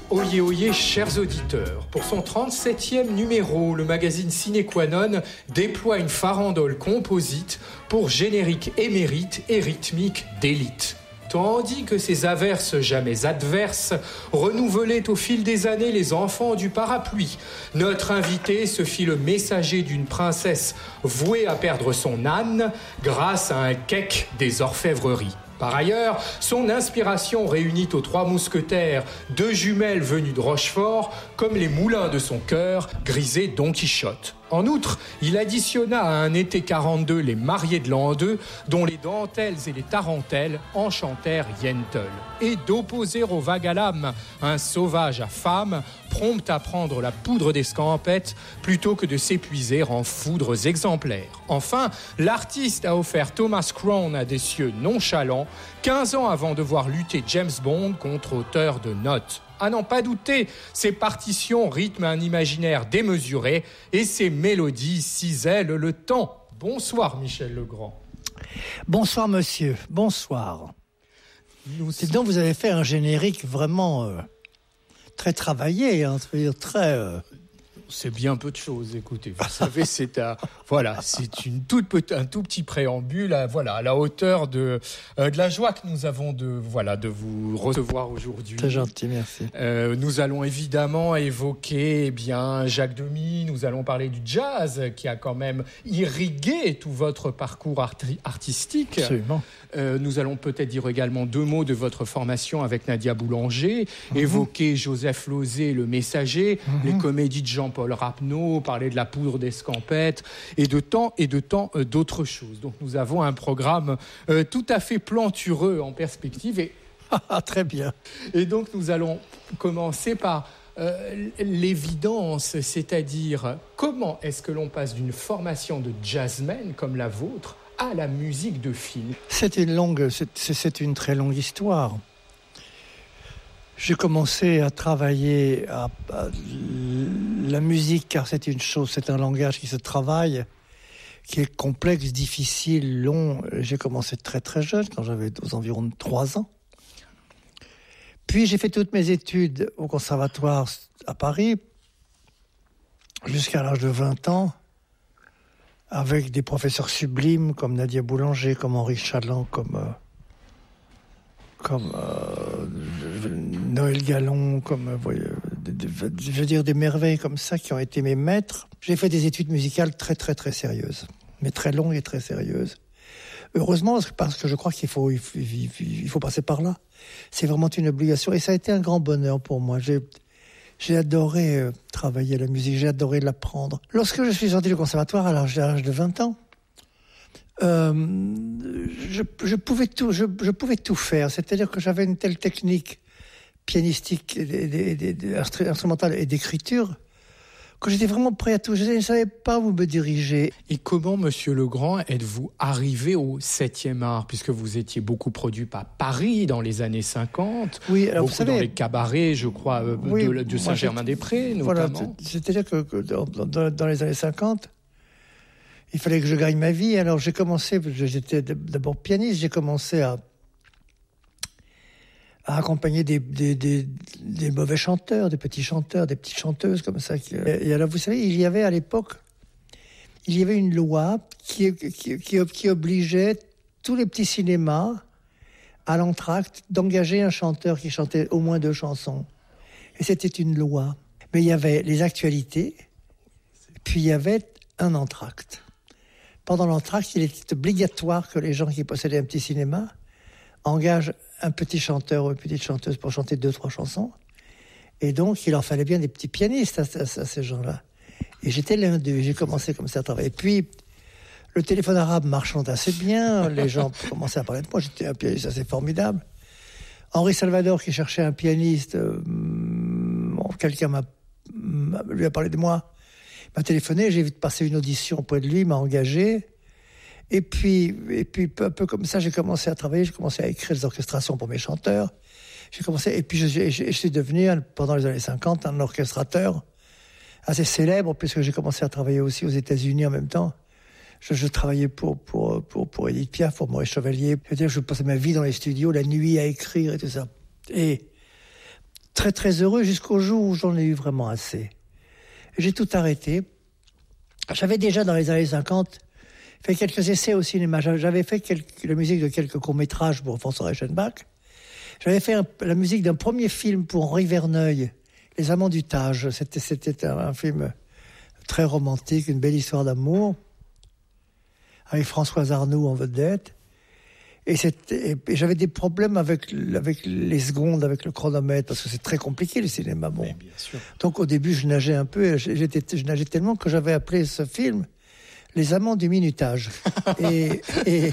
Oyez, oyez, chers auditeurs, pour son 37e numéro, le magazine Sine Qua Non déploie une farandole composite pour générique émérite et rythmique d'élite. Tandis que ces averses jamais adverses renouvelaient au fil des années les enfants du parapluie, notre invité se fit le messager d'une princesse vouée à perdre son âne grâce à un cake des orfèvreries. Par ailleurs, son inspiration réunit aux trois mousquetaires deux jumelles venues de Rochefort, comme les moulins de son cœur, grisé Don Quichotte. En outre, il additionna à un été 42 les mariés de l'an 2, dont les dentelles et les tarentelles enchantèrent Yentl. Et d'opposer au vague à l'âme un sauvage à femme, prompt à prendre la poudre d'escampette, plutôt que de s'épuiser en foudres exemplaires. Enfin, l'artiste a offert Thomas Crown à des cieux nonchalants, 15 ans avant de voir lutter James Bond contre auteur de notes. À n'en pas douter, ses partitions rythment un imaginaire démesuré et ses mélodies cisèlent le temps. Bonsoir Michel Legrand. Bonsoir monsieur, bonsoir. C'est donc vous avez fait un générique vraiment très travaillé, hein, très... C'est bien peu de choses, écoutez. Vous savez, c'est un un tout petit préambule à la hauteur de la joie que nous avons de vous recevoir aujourd'hui. Très gentil, merci. Nous allons évidemment évoquer Jacques Demy, nous allons parler du jazz qui a quand même irrigué tout votre parcours artistique. Absolument. Nous allons peut-être dire également deux mots de votre formation avec Nadia Boulanger, évoquer Joseph Losey, le messager, les comédies de Jean-Paul Rapneau, parler de la poudre d'escampette et de tant d'autres choses. Donc nous avons un programme tout à fait plantureux en perspective. Et très bien. Et donc nous allons commencer par l'évidence, c'est-à-dire comment est-ce que l'on passe d'une formation de jazzman comme la vôtre à la musique de film. C'est une très longue histoire. J'ai commencé à travailler à la musique, car c'est un langage qui se travaille, qui est complexe, difficile, long. J'ai commencé très très jeune, quand j'avais aux environs de 3 ans. Puis j'ai fait toutes mes études au conservatoire à Paris, jusqu'à l'âge de 20 ans, avec des professeurs sublimes comme Nadia Boulanger, comme Henri Chaland, comme Noël Gallon, je veux dire des merveilles comme ça qui ont été mes maîtres. J'ai fait des études musicales très très très sérieuses, mais très longues et très sérieuses. Heureusement, parce que je crois qu'il faut passer par là. C'est vraiment une obligation et ça a été un grand bonheur pour moi. J'ai adoré travailler la musique, j'ai adoré l'apprendre. Lorsque je suis sorti du conservatoire à l'âge de 20 ans, je pouvais tout faire. C'est-à-dire que j'avais une telle technique pianistique, instrumentale et d'écriture que j'étais vraiment prêt à tout. Je ne savais pas où me diriger. Et comment, Monsieur Legrand, êtes-vous arrivé au 7e art, puisque vous étiez beaucoup produit à Paris dans les années 50, oui, alors beaucoup vous savez, dans les cabarets, je crois, de Saint-Germain-des-Prés, notamment. Voilà, c'est-à-dire que dans les années 50, il fallait que je gagne ma vie. Alors j'ai commencé, j'étais d'abord pianiste, j'ai commencé à accompagner des mauvais chanteurs, des petits chanteurs, des petites chanteuses comme ça. Et alors, vous savez, il y avait à l'époque, une loi qui obligeait tous les petits cinémas à l'entracte d'engager un chanteur qui chantait au moins 2 chansons. Et c'était une loi. Mais il y avait les actualités, puis il y avait un entracte. Pendant l'entracte, il était obligatoire que les gens qui possédaient un petit cinéma engagent un petit chanteur ou une petite chanteuse pour chanter 2-3 chansons. Et donc, il en fallait bien des petits pianistes à ces gens-là. Et j'étais l'un d'eux. J'ai commencé comme ça à travailler. Et puis, le téléphone arabe marchant assez bien, les gens commençaient à parler de moi. J'étais un pianiste assez formidable. Henri Salvador, qui cherchait un pianiste, quelqu'un lui a parlé de moi, m'a téléphoné, j'ai vite passé une audition auprès de lui, m'a engagé. Et puis, un peu comme ça, j'ai commencé à travailler, j'ai commencé à écrire des orchestrations pour mes chanteurs. Et puis je suis devenu, pendant les années 50, un orchestrateur assez célèbre, puisque j'ai commencé à travailler aussi aux États-Unis en même temps. Je travaillais pour Édith Piaf, pour Maurice Chevalier. C'est-à-dire que je passais ma vie dans les studios, la nuit à écrire et tout ça. Et très très heureux jusqu'au jour où j'en ai eu vraiment assez. J'ai tout arrêté. J'avais déjà dans les années 50 fait quelques essais au cinéma. J'avais fait la musique de quelques courts-métrages pour François Reichenbach. J'avais fait la musique d'un premier film pour Henri Verneuil, Les Amants du Tage. C'était un film très romantique, une belle histoire d'amour, avec Françoise Arnaud en vedette. Et j'avais des problèmes avec les secondes, avec le chronomètre, parce que c'est très compliqué le cinéma. Bon. Mais bien sûr. Donc au début, je nageais un peu, je nageais tellement que j'avais appelé ce film Les Amants du minutage. et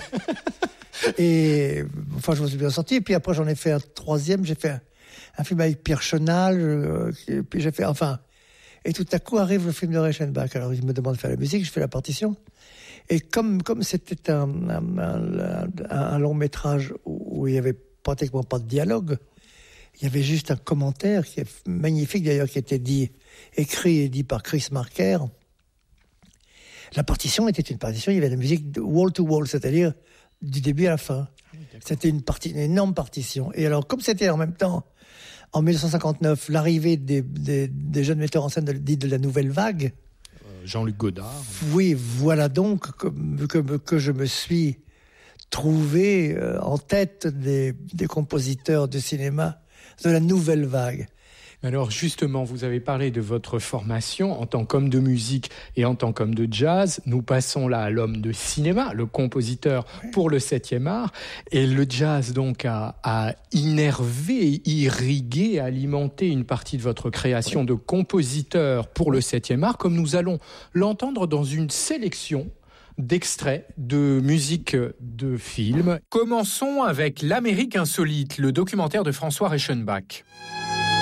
enfin, je me suis bien sorti. Et puis après, j'en ai fait un troisième. J'ai fait un film avec Pierre Chenal. Puis j'ai fait, enfin. Et tout à coup arrive le film de Reichenbach. Alors il me demande de faire la musique, je fais la partition. Et comme c'était un long métrage où il n'y avait pratiquement pas de dialogue, il y avait juste un commentaire qui est magnifique d'ailleurs, qui était écrit et dit par Chris Marker. La partition était une partition, il y avait la musique de wall to wall, c'est-à-dire du début à la fin. C'était une énorme partition. Et alors, comme c'était en même temps, en 1959, l'arrivée des jeunes metteurs en scène de la nouvelle vague, Jean-Luc Godard. Oui, voilà donc que je me suis trouvé en tête des compositeurs de cinéma de la nouvelle vague. Alors justement, vous avez parlé de votre formation en tant qu'homme de musique et en tant qu'homme de jazz. Nous passons là à l'homme de cinéma, le compositeur pour le 7e art. Et le jazz donc a innervé, irrigué, alimenté une partie de votre création de compositeur pour le 7e art, comme nous allons l'entendre dans une sélection d'extraits de musique de film. Commençons avec L'Amérique insolite, le documentaire de François Reichenbach.